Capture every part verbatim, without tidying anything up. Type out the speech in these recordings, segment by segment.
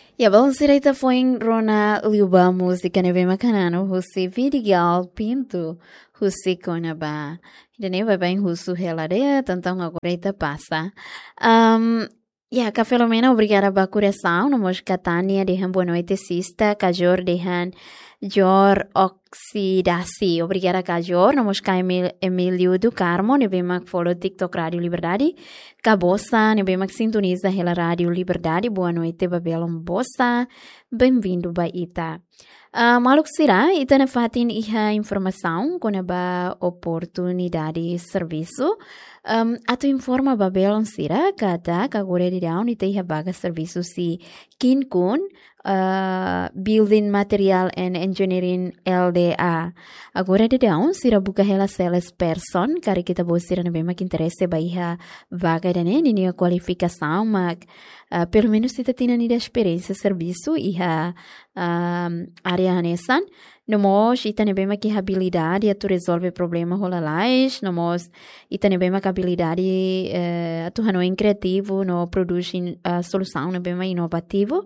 Ja, bei uns direkt vorhin Rona Liuba música neve macanano, Husi Vidigal Pinto, Husi Konaba. Dene vai bem Husu Helarea, tantão agora ita passa. Um, ja, ka Filomena, obrigada ba coração, nós Catania de boa noite sista, Cajor de han Jor Oxidasi, obrigada Cajor, nós ka Emil, Emilio do Carmo, neve mac follow TikTok Radio Liberdade, ka Bossa, neve mac sintoniza hela Radio Liberdade, boa noite Babelon Bossa, bem-vindo ba ita. Uh, Maluk sira, ita na fatin iha informação com a oportunidade de serviço. Um, ato informa Babelon sira, kata kagore di daun ita iha baga serviço si kinkun uh, Building Material and Engineering L D A. Agora di daun sira buka hela sales person, kari kita bo sira na bema que interesse ba iha vaga dane, ni a qualificação, mag uh, pelo menos ita tina nida experiência serviço iha um, área hanesan. Nomos ita nebema que habilidade a tu resolve problema rolalais, nomos ita nebema que habilidade uh, a tu hano criativo, no produz uh, solução nebema inovativo,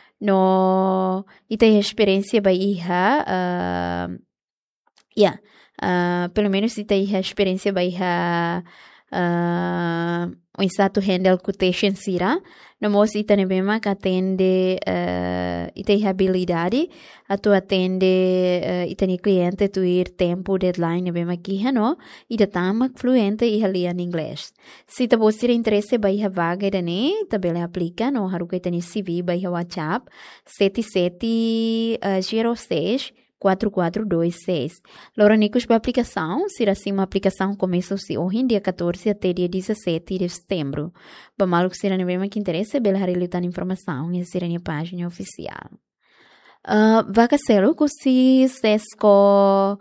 no ita experiência ba iha uh, yeah, uh, pelo menos ita iha experiência ba iha uh, o insato handle quotation sira, nomos ita nebema que atende uh, ita iha habilidade a tu atende uh, ita ni cliente tu ir tempo deadline nebema que no ita tamak fluente iha lian inglês. Se ta bosira interesse ba iha vaga dane, tabela aplica no haruka ita ni C V ba iha WhatsApp sete sete zero seis quatro quatro dois seis. Laura Nicos para aplicação, será assim uma aplicação começa-se hoje, dia quatorze até dia dezessete de setembro. Para malu que será mesmo que interessa, bela realitar informação e será na página oficial. Uh, Vacacelo, que se sesco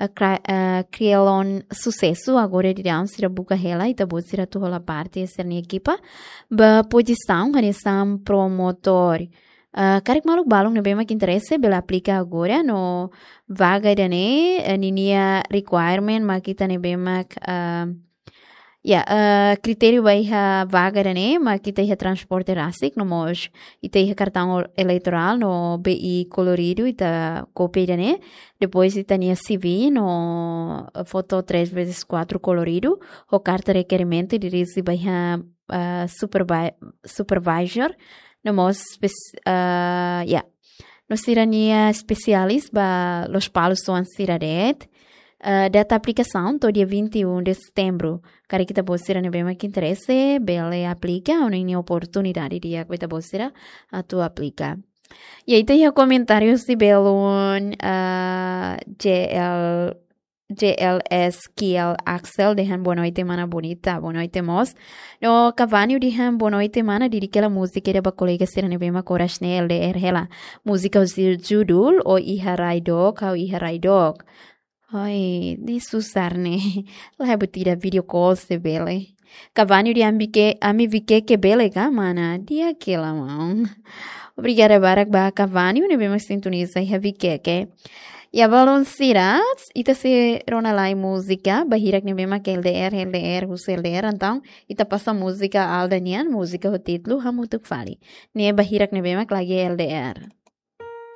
uh, crielon sucesso, agora de down, será buca hela e tabu será toda a parte, será na equipa. Ba posição, hanesan promotor. Uh, Karik maluk balong na bema que interesse bela aplica agora no vaga dane uh, ninia requirement makita ne bema uh, yeah, uh, critério vai ha vaga dane makita ha transporte rasik no mos ita ha cartão eleitoral no B I colorido ita copia dane depois ita nia C V no foto três vezes quatro colorido o carta requerimento de resi vai ha uh, supervi supervisor no mos uh, yeah. Nos tirania especialis ba los palos são siradet uh, data aplicação todo dia vinte e um de setembro. Cara que tá bossira ne bem que interesse, bele aplica uma nem oportunidade de que tá bossira a tu aplica. E aí tem comentários de belon uh, G L G L S K L Axel dejan boa noite mana bonita, boa noite mos. No Cavani dejan boa noite mana diri que a música era ba colega será nebema corasne L D R hela. Música os judul o iha raidok ou iha raidok. Ai, de susarne. Lá butira video call se bele. Cavani de ambike ami vike que bele ga mana dia aquela mão. Obrigada barak ba Cavani nebema sintoniza iha vike que Ya balon sirat, ita se rona lai música, bahirak ni bema que L D R, L D R, hus L D R, então, ita passa música aldanian, música o título, hamutuk fali. Ni bahirak ni bema que lagi L D R.